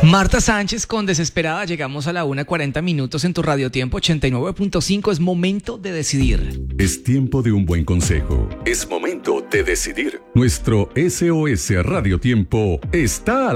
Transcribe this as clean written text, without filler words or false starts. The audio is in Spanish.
Marta Sánchez con Desesperada. Llegamos a la 1:40 en tu radiotiempo 89.5. Es momento de decidir. Es tiempo de un buen consejo. Es momento de decidir. Nuestro SOS Radiotiempo está